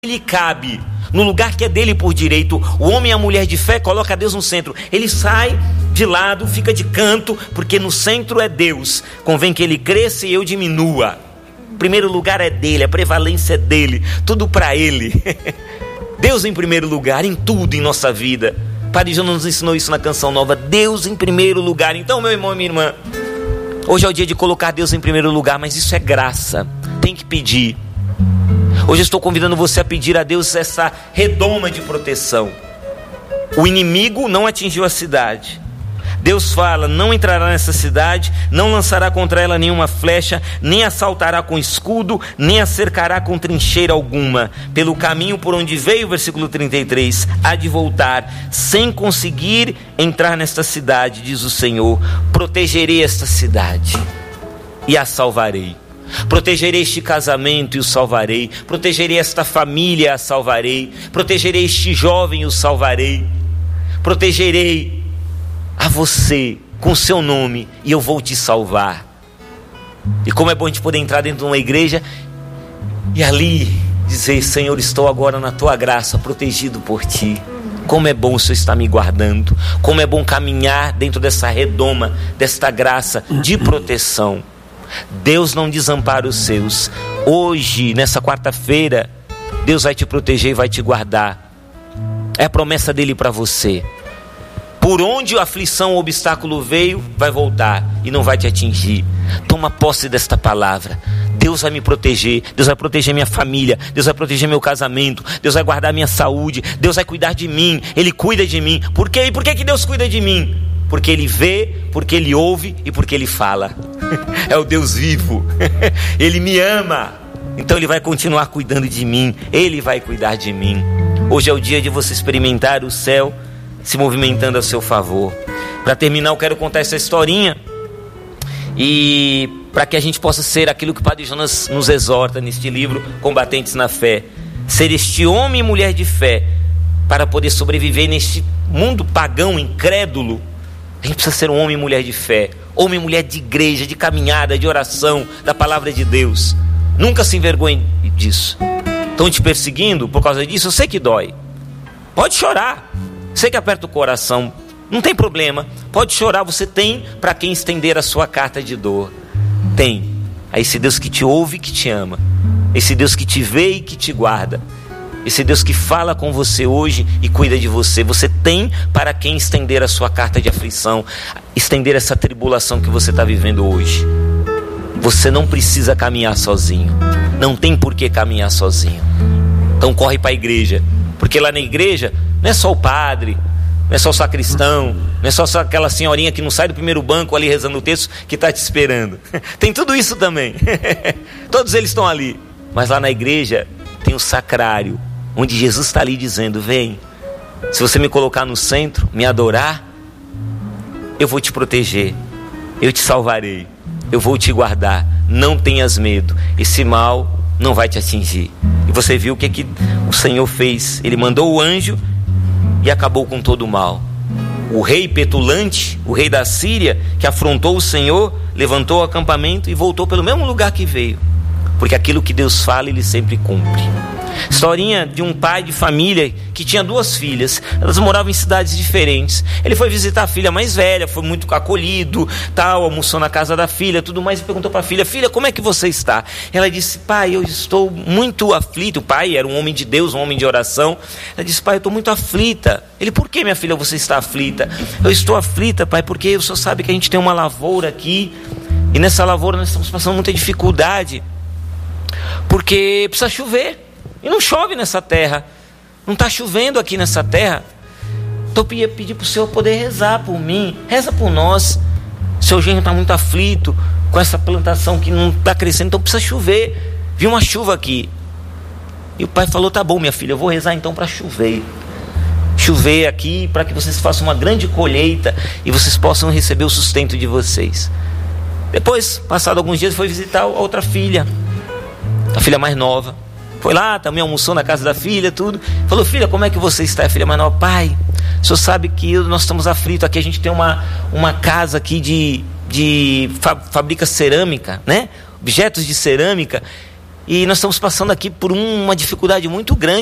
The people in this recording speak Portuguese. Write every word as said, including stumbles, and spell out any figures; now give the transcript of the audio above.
ele cabe, no lugar que é dele por direito. O homem e a mulher de fé coloca Deus no centro. Ele sai de lado, fica de canto, porque no centro é Deus. Convém que ele cresça e eu diminua. O primeiro lugar é dele, a prevalência é dele, tudo para ele. Deus em primeiro lugar, em tudo em nossa vida. Padre Jonas nos ensinou isso na canção nova. Deus em primeiro lugar. Então, meu irmão e minha irmã, hoje é o dia de colocar Deus em primeiro lugar, mas isso é graça, tem que pedir. Hoje eu estou convidando você a pedir a Deus essa redoma de proteção. O inimigo não atingiu a cidade. Deus fala, não entrará nessa cidade, não lançará contra ela nenhuma flecha, nem assaltará com escudo, nem a cercará com trincheira alguma. Pelo caminho por onde veio, versículo trinta e três, há de voltar, sem conseguir entrar nesta cidade, diz o Senhor. Protegerei esta cidade e a salvarei. Protegerei este casamento e o salvarei. Protegerei esta família e a salvarei. Protegerei este jovem e o salvarei. Protegerei a você com o seu nome e eu vou te salvar. E como é bom a gente poder entrar dentro de uma igreja e ali dizer: Senhor, estou agora na tua graça, protegido por ti. Como é bom o Senhor estar me guardando. Como é bom caminhar dentro dessa redoma, desta graça de proteção. Deus não desampara os seus. Hoje, nessa quarta-feira, Deus vai te proteger e vai te guardar. É a promessa dele para você. Por onde a aflição ou obstáculo veio, vai voltar e não vai te atingir. Toma posse desta palavra. Deus vai me proteger, Deus vai proteger minha família, Deus vai proteger meu casamento, Deus vai guardar minha saúde, Deus vai cuidar de mim, Ele cuida de mim. Por quê? E por que que Deus cuida de mim? Porque Ele vê, porque Ele ouve e porque Ele fala. É o Deus vivo. Ele me ama, então Ele vai continuar cuidando de mim. Ele vai cuidar de mim. Hoje é o dia de você experimentar o céu se movimentando a seu favor. Para terminar, eu quero contar essa historinha, e para que a gente possa ser aquilo que o Padre Jonas nos exorta neste livro, Combatentes na Fé. Ser este homem e mulher de fé, para poder sobreviver neste mundo pagão, incrédulo. A gente precisa ser um homem e mulher de fé, homem e mulher de igreja, de caminhada, de oração, da palavra de Deus. Nunca se envergonhe disso. Estão te perseguindo por causa disso? Eu sei que dói. Pode chorar. Sei que aperta o coração. Não tem problema. Pode chorar. Você tem para quem estender a sua carta de dor. Tem. É esse Deus que te ouve e que te ama. Esse Deus que te vê e que te guarda. Esse Deus que fala com você hoje e cuida de você. Você tem para quem estender a sua carta de aflição, estender essa tribulação que você está vivendo hoje. Você não precisa caminhar sozinho. Não tem por que caminhar sozinho. Então corre para a igreja. Porque lá na igreja não é só o padre, não é só o sacristão, não é só aquela senhorinha que não sai do primeiro banco ali rezando o texto que está te esperando. Tem tudo isso também. Todos eles estão ali. Mas lá na igreja tem o sacrário, onde Jesus está ali dizendo: vem, se você me colocar no centro, me adorar, eu vou te proteger, eu te salvarei, eu vou te guardar. Não tenhas medo, esse mal não vai te atingir. E você viu o que, que o Senhor fez. Ele mandou o anjo e acabou com todo o mal. O rei petulante, o rei da Síria, que afrontou o Senhor, levantou o acampamento e voltou pelo mesmo lugar que veio. Porque aquilo que Deus fala, Ele sempre cumpre. Historinha de um pai de família que tinha duas filhas. Elas moravam em cidades diferentes. Ele foi visitar a filha mais velha, foi muito acolhido, tal, almoçou na casa da filha, tudo mais, e perguntou para a filha: filha, como é que você está? Ela disse: pai, eu estou muito aflito. O pai era um homem de Deus, um homem de oração. Ela disse: pai, eu estou muito aflita. Ele: por que, minha filha, você está aflita? Eu estou aflita, pai, porque o senhor sabe que a gente tem uma lavoura aqui, e nessa lavoura nós estamos passando muita dificuldade, porque precisa chover. E não chove nessa terra. Não está chovendo aqui nessa terra. Então eu ia pedir para o Senhor poder rezar por mim. Reza por nós. O seu genro está muito aflito com essa plantação que não está crescendo. Então precisa chover. Vi uma chuva aqui. E o pai falou: tá bom, minha filha, eu vou rezar então para chover. Chover aqui para que vocês façam uma grande colheita e vocês possam receber o sustento de vocês. Depois, passado alguns dias, foi visitar a outra filha, a filha mais nova. Foi lá, também almoçou na casa da filha, tudo. Falou: filha, como é que você está? A filha mais nova: pai, o senhor sabe que nós estamos aflitos aqui. A gente tem uma, uma casa aqui de, de fa- fabrica cerâmica, né? Objetos de cerâmica. E nós estamos passando aqui por uma dificuldade muito grande